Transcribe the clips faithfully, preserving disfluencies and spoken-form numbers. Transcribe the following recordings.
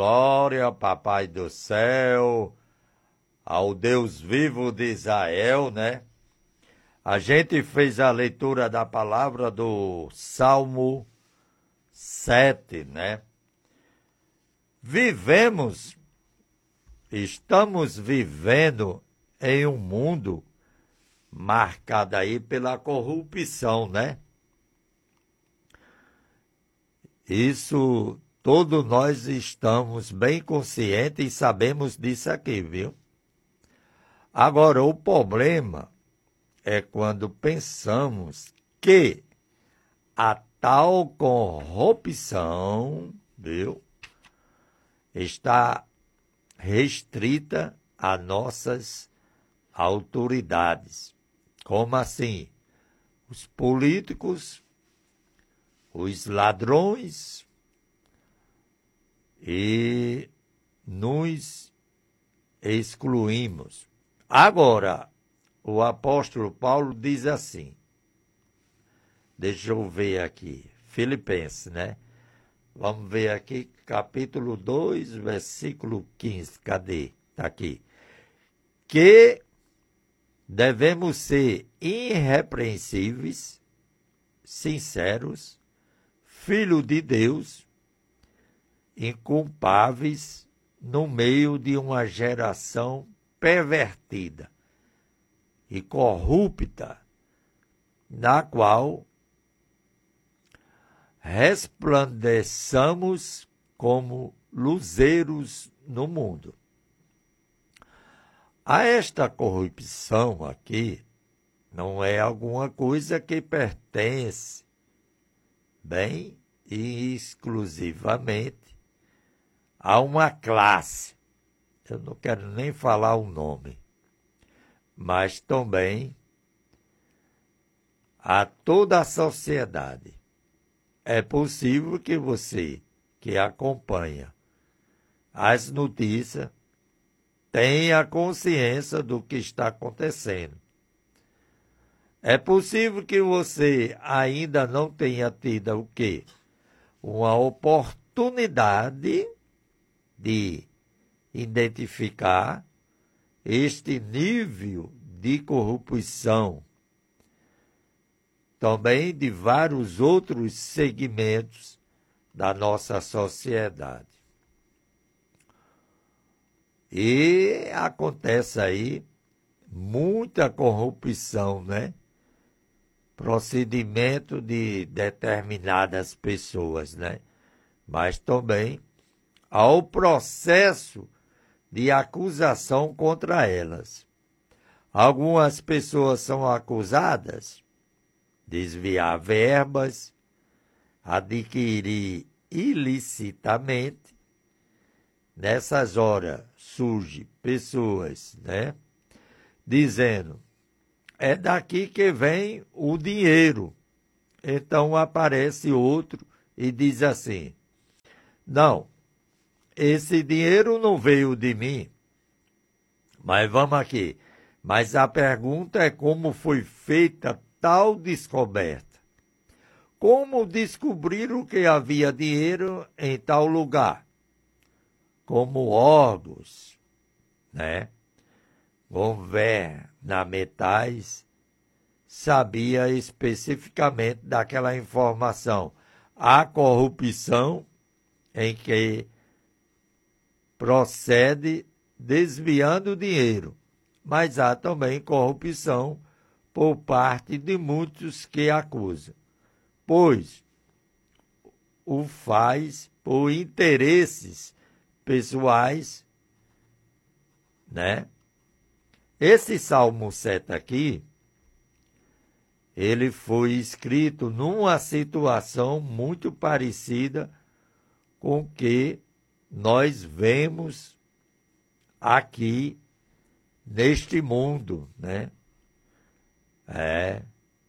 Glória, Papai do céu, ao Deus vivo de Israel, né? A gente fez a leitura da palavra do Salmo sete, né? Vivemos, estamos vivendo em um mundo marcado aí pela corrupção, né? Isso, todos nós estamos bem conscientes e sabemos disso aqui, viu? Agora, o problema é quando pensamos que a tal corrupção, viu, está restrita a nossas autoridades. Como assim? Os políticos, os ladrões, e nos excluímos. Agora, o apóstolo Paulo diz assim, deixa eu ver aqui, Filipenses, né? Vamos ver aqui, capítulo dois, versículo quinze, cadê? Está aqui. Que devemos ser irrepreensíveis, sinceros, filho de Deus, inculpáveis no meio de uma geração pervertida e corrupta, na qual resplandeçamos como luzeiros no mundo. A esta corrupção aqui não é alguma coisa que pertence bem e exclusivamente a uma classe. Eu não quero nem falar o nome, mas também a toda a sociedade. É possível que você, que acompanha as notícias, tenha consciência do que está acontecendo. É possível que você ainda não tenha tido o quê? Uma oportunidade de identificar este nível de corrupção, também de vários outros segmentos da nossa sociedade. E acontece aí muita corrupção, né? Procedimento de determinadas pessoas, né? Mas também ao processo de acusação contra elas. Algumas pessoas são acusadas de desviar verbas, adquirir ilicitamente. Nessas horas surgem pessoas, né, dizendo, é daqui que vem o dinheiro. Então aparece outro e diz assim, não, esse dinheiro não veio de mim, mas vamos aqui. Mas a pergunta é como foi feita tal descoberta. Como descobriram que havia dinheiro em tal lugar? Como órgãos, né, governamentais, sabia especificamente daquela informação. Há corrupção em que procede desviando o dinheiro, mas há também corrupção por parte de muitos que acusam, pois o faz por interesses pessoais, né? Esse Salmo sete aqui, ele foi escrito numa situação muito parecida com o que nós vemos aqui neste mundo, né? É.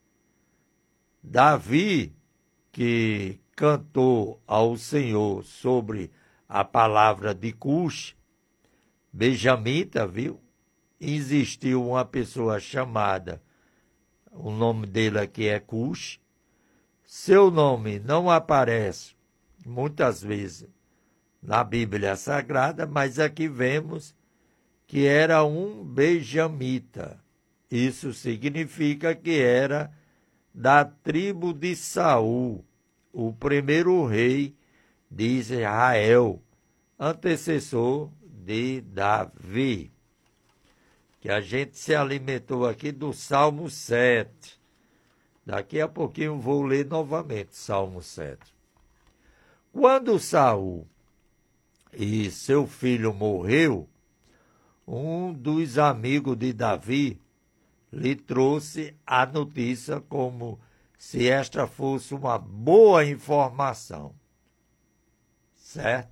Davi, que cantou ao Senhor sobre a palavra de Cush, benjamita, viu? Existiu uma pessoa chamada, o nome dele aqui é Cush, seu nome não aparece muitas vezes na Bíblia Sagrada, mas aqui vemos que era um benjamita. Isso significa que era da tribo de Saul, o primeiro rei de Israel, antecessor de Davi. Que a gente se alimentou aqui do Salmo sete. Daqui a pouquinho vou ler novamente Salmo sete. Quando Saul e seu filho morreu, um dos amigos de Davi lhe trouxe a notícia como se esta fosse uma boa informação. Certo?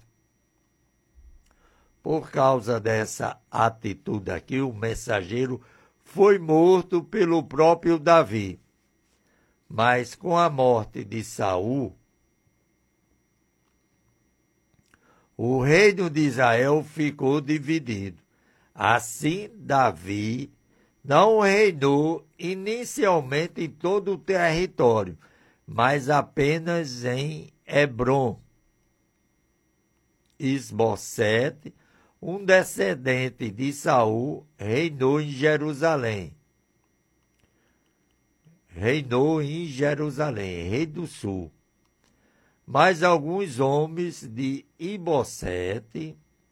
Por causa dessa atitude aqui, o mensageiro foi morto pelo próprio Davi. Mas com a morte de Saul, o reino de Israel ficou dividido. Assim, Davi não reinou inicialmente em todo o território, mas apenas em Hebrom. Isbosete, um descendente de Saul, reinou em Jerusalém. Reinou em Jerusalém, rei do sul. Mas alguns homens de Ibosete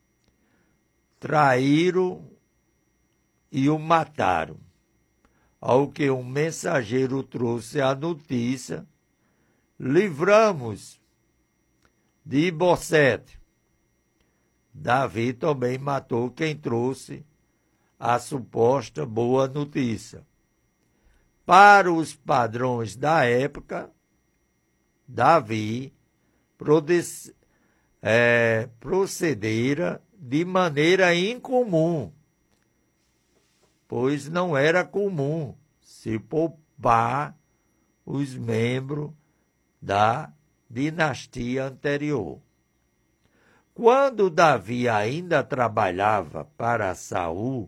traíram e o mataram. Ao que um mensageiro trouxe a notícia, livramos de Ibosete. Davi também matou quem trouxe a suposta boa notícia. Para os padrões da época, Davi é, procedera de maneira incomum, pois não era comum se poupar os membros da dinastia anterior. Quando Davi ainda trabalhava para Saul,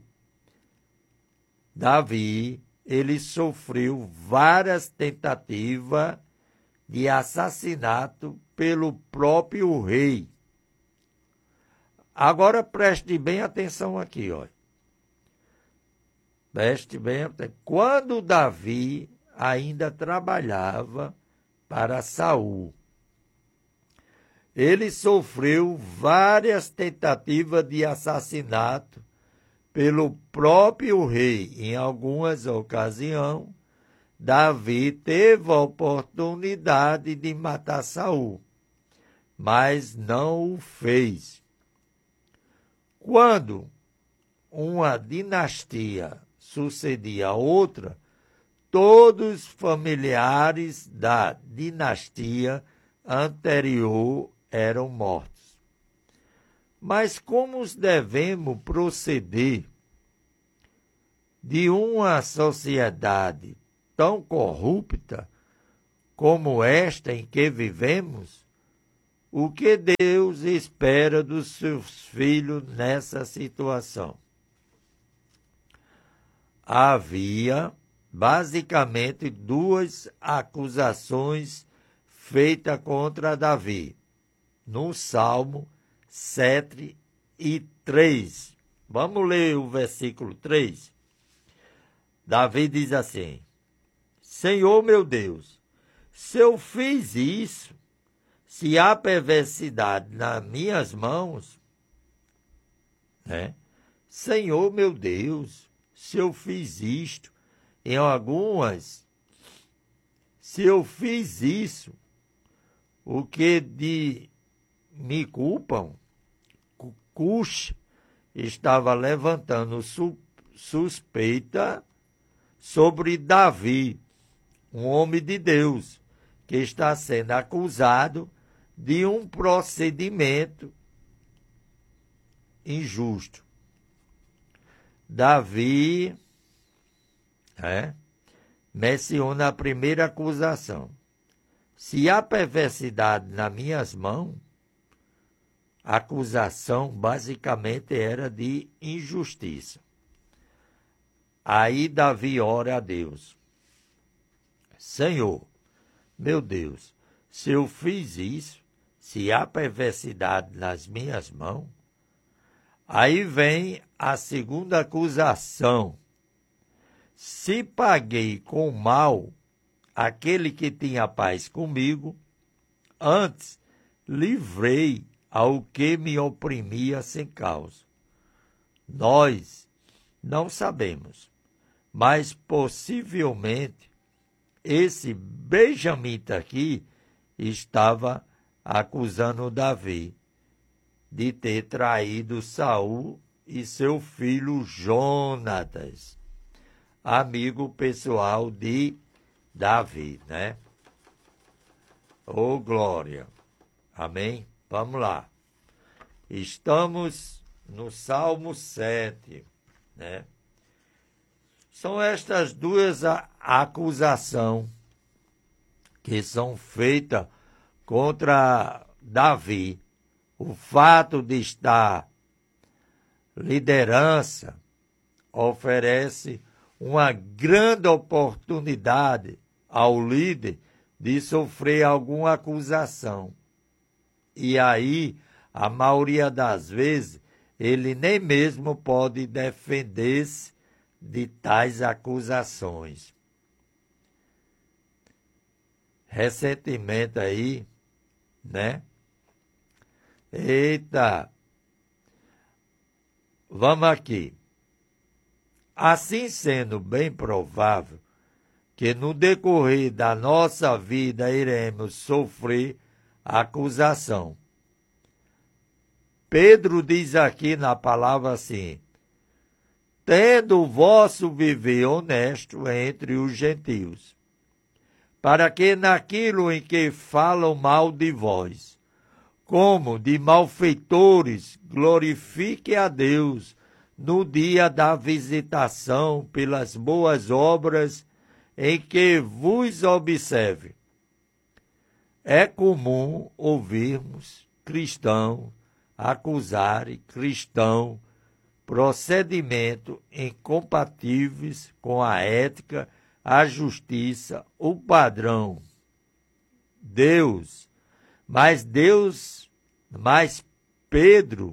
Davi ele sofreu várias tentativas de assassinato pelo próprio rei. Agora preste bem atenção aqui, olha. Preste bem atenção. Quando Davi ainda trabalhava para Saul, ele sofreu várias tentativas de assassinato pelo próprio rei. Em algumas ocasiões, Davi teve a oportunidade de matar Saul, mas não o fez. Quando uma dinastia sucedia a outra, todos os familiares da dinastia anterior eram mortos. Mas como devemos proceder de uma sociedade tão corrupta como esta em que vivemos? O que Deus espera dos seus filhos nessa situação? Havia basicamente duas acusações feitas contra Davi, no Salmo sete e três. Vamos ler o versículo três. Davi diz assim: Senhor meu Deus, se eu fiz isso, se há perversidade nas minhas mãos, né? Senhor meu Deus, se eu fiz isto, em algumas, se eu fiz isso, o que de me culpam? Cush estava levantando su, suspeita sobre Davi, um homem de Deus, que está sendo acusado de um procedimento injusto. Davi é, menciona a primeira acusação. Se há perversidade nas minhas mãos, a acusação basicamente era de injustiça. Aí Davi ora a Deus: Senhor, meu Deus, se eu fiz isso, se há perversidade nas minhas mãos, aí vem a segunda acusação. Se paguei com mal aquele que tinha paz comigo, antes livrei ao que me oprimia sem causa. Nós não sabemos, mas possivelmente esse benjamita aqui estava acusando Davi de ter traído Saul e seu filho Jonatas, amigo pessoal de Davi, né? Ô, glória! Amém? Vamos lá. Estamos no Salmo sete, né? São estas duas acusações que são feitas contra Davi. O fato de estar liderança oferece uma grande oportunidade ao líder de sofrer alguma acusação. E aí, a maioria das vezes, ele nem mesmo pode defender-se de tais acusações. Recentemente aí, né? Eita! Vamos aqui. Assim sendo bem provável que no decorrer da nossa vida iremos sofrer acusação. Pedro diz aqui na palavra assim: tendo o vosso viver honesto entre os gentios, para que naquilo em que falam mal de vós, como de malfeitores, glorifique a Deus no dia da visitação pelas boas obras em que vos observe. É comum ouvirmos cristãos acusarem cristão procedimento incompatíveis com a ética, a justiça, o padrão. Deus, mas Deus, mas Pedro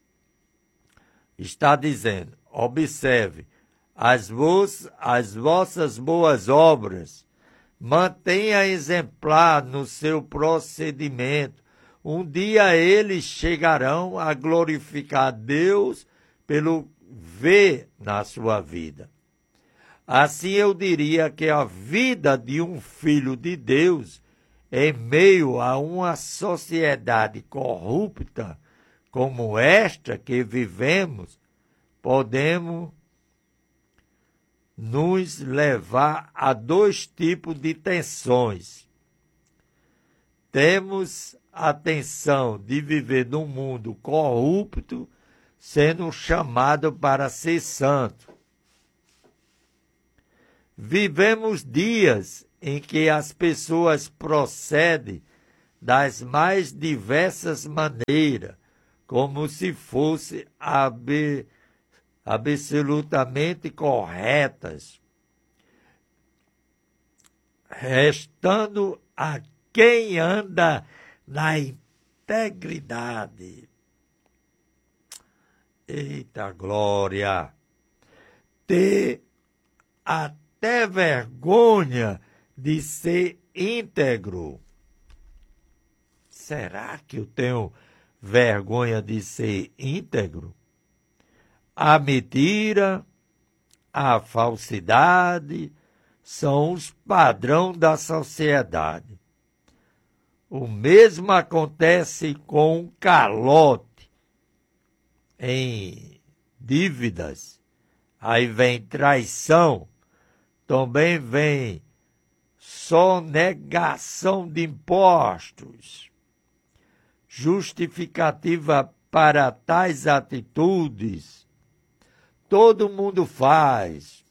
está dizendo, observe, as, vos, as vossas boas obras, mantenha exemplar no seu procedimento. Um dia eles chegarão a glorificar Deus pelo ver na sua vida. Assim eu diria que a vida de um filho de Deus, em meio a uma sociedade corrupta como esta que vivemos, podemos nos levar a dois tipos de tensões. Temos a tensão de viver num mundo corrupto, sendo chamado para ser santo. Vivemos dias em que as pessoas procedem das mais diversas maneiras, como se fossem ab- absolutamente corretas, restando a quem anda na integridade. Eita glória! Ter até vergonha de ser íntegro. Será que eu tenho vergonha de ser íntegro? A mentira, a falsidade são os padrões da sociedade. O mesmo acontece com o calote em dívidas. Aí vem traição, também vem sonegação de impostos. Justificativa para tais atitudes, todo mundo faz,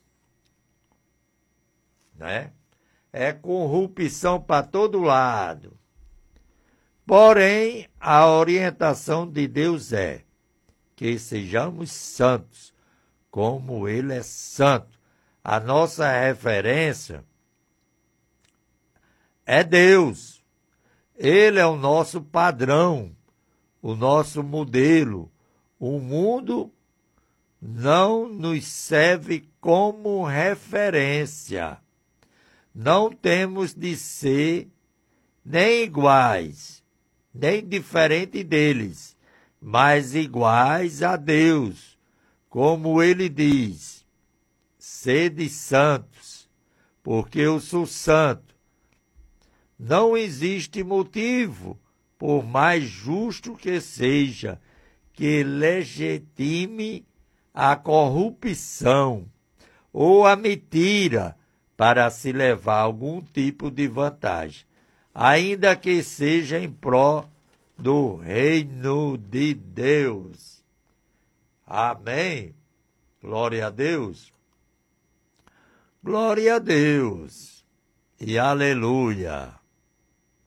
né? É corrupção para todo lado. Porém, a orientação de Deus é que sejamos santos, como Ele é santo. A nossa referência é Deus. Ele é o nosso padrão, o nosso modelo. O mundo não nos serve como referência. Não temos de ser nem iguais, nem diferente deles, mas iguais a Deus, como ele diz: sede santos, porque eu sou santo. Não existe motivo, por mais justo que seja, que legitime a corrupção ou a mentira para se levar algum tipo de vantagem, ainda que seja em pró do reino de Deus. Amém? Glória a Deus. Glória a Deus. E aleluia.